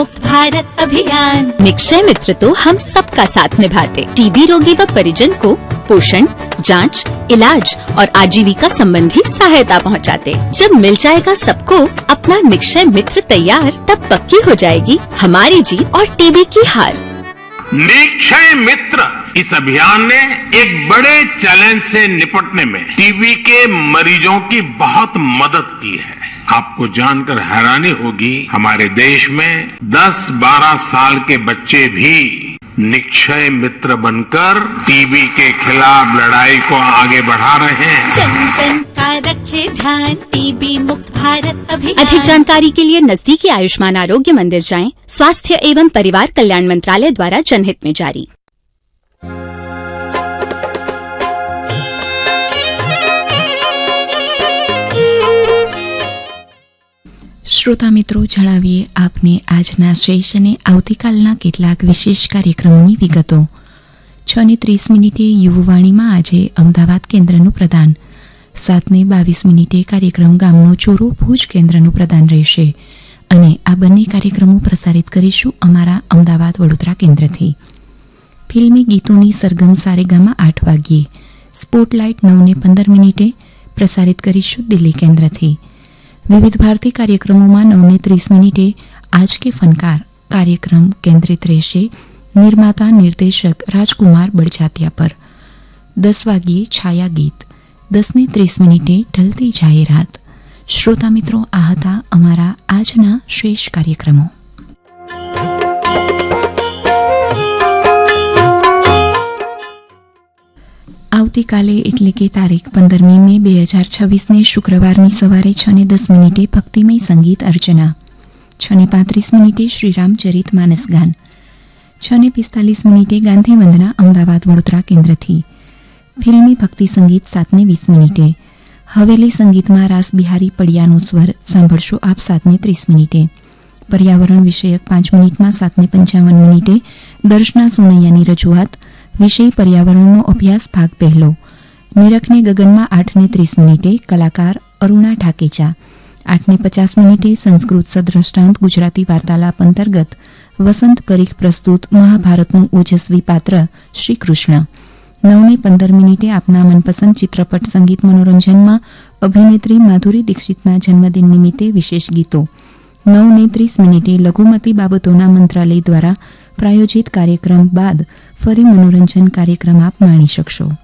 मुक्त भारत अभियान। निक्षय मित्र तो हम सबका साथ निभाते। टीबी रोगी व परिजन को पोषण, जांच, इलाज और आजीविका संबंधी सहायता पहुंचाते। जब मिल जाएगा सबको अपना निक्षय मित्र तैयार, तब पक्की हो जाएगी हमारी जीत और टीबी की हार। निक्षय मित्र इस अभियान ने एक बड़े चैलेंज से निपटने में टीबी के मरीजों की बहुत मदद की है। आपको जानकर हैरानी होगी, हमारे देश में 10-12 साल के बच्चे भी निक्षय मित्र बनकर टीबी के खिलाफ लड़ाई को आगे बढ़ा रहे हैं। जन जन का रखे ध्यान, टीबी मुक्त भारत अभियान। अधिक जानकारी के लिए नजदीकी आयुष्मान आरोग्य मंदिर जाएं। स्वास्थ्य एवं परिवार कल्याण मंत्रालय द्वारा जनहित में जारी। શ્રોતા મિત્રો, જણાવીએ આપને આજના શેષ અને આવતીકાલના કેટલાક વિશેષ કાર્યક્રમોની વિગતો। 6:30 યુવવાણીમાં આજે અમદાવાદ કેન્દ્રનું પ્રદાન, 7:22 કાર્યક્રમ ગામનો ચોરો ભુજ કેન્દ્રનું પ્રદાન રહેશે અને આ બંને કાર્યક્રમો પ્રસારિત કરીશું અમારા અમદાવાદ વડોદરા કેન્દ્રથી। ફિલ્મી ગીતોની સરગમ સારેગામાં 8 વાગ્યે, સ્પોટલાઇટ 9:15 પ્રસારિત કરીશું દિલ્હી કેન્દ્રથી। વિવિધ ભારતી કાર્યક્રમોમાં 9:30 આજ કે ફનકાર કાર્યક્રમ કેન્દ્રિત રહેશે નિર્માતા નિર્દેશક રાજકુમાર બળજાતિયા પર। 10 વાગ્યે છાયા ગીત, 10:30 ઢલતી જાહેરાત। શ્રોતા મિત્રો, આ હતા અમારા આજના શ્રેષ્ઠ કાર્યક્રમો। આવતીકાલે એટલે કે તારીખ 15મી મે 2026 શુક્રવારની સવારે 6:10 ભક્તિમય સંગીત અર્ચના, 6:35 શ્રીરામચરિત માનસ ગાન, 6:45 ગાંધી વંદના અમદાવાદ વડોદરા કેન્દ્રથી। ફિલ્મી ભક્તિ સંગીત 7:20। હવેલી સંગીતમાં રાસ બિહારી પડિયાનો સ્વર સાંભળશો આપ 7:30। પર્યાવરણ વિષયક 5 મિનિટમાં 7:55 દર્શના સોનૈયાની રજૂઆત, વિષય પર્યાવરણનો અભ્યાસ ભાગ પહેલો। નિરખને ગગનમાં 8:30 કલાકાર અરુણા ઠાકેચા। 8:50 સંસ્કૃત સદ્રષ્ટાંત ગુજરાતી વાર્તાલાપ અંતર્ગત વસંત પરીખ પ્રસ્તુત મહાભારતનું ઓજસ્વી પાત્ર શ્રી કૃષ્ણ। 9:15 આપના મનપસંદ ચિત્રપટ સંગીત મનોરંજનમાં અભિનેત્રી માધુરી દીક્ષિતના જન્મદિન નિમિત્તે વિશેષ ગીતો। 9:30 લઘુમતી બાબતોના મંત્રાલય દ્વારા પ્રાયોજિત કાર્યક્રમ બાદ ફરી મનોરંજન કાર્યક્રમ આપ માણી શકશો।